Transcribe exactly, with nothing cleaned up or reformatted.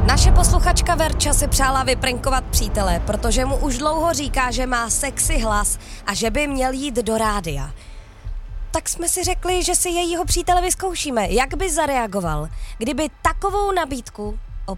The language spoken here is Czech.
Naše posluchačka Verča si přála vyprankovat přítele, protože mu už dlouho říká, že má sexy hlas a že by měl jít do rádia. Tak jsme si řekli, že si jejího přítele vyzkoušíme, jak by zareagoval, kdyby takovou nabídku